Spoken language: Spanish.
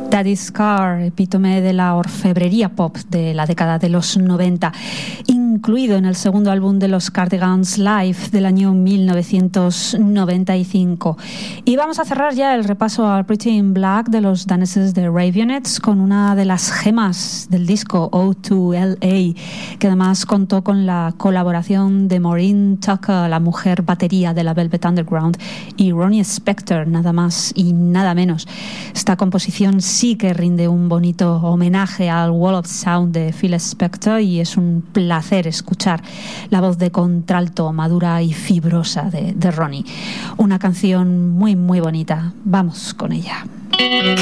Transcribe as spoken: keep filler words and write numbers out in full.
Daddy Scar, epítome de la orfebrería pop de la década de los noventa, incluido en el segundo álbum de los Cardigans Live del año mil novecientos noventa y cinco. Y vamos a cerrar ya el repaso al Pretty in Black de los daneses de Raveonettes con una de las gemas del disco, O dos L A, que además contó con la colaboración de Maureen Tucker, la mujer batería de la Velvet Underground, y Ronnie Spector, nada más y nada menos. Esta composición sí que rinde un bonito homenaje al Wall of Sound de Phil Spector y es un placer escuchar la voz de contralto madura y fibrosa de, de Ronnie. Una canción muy muy bonita. Vamos con ella.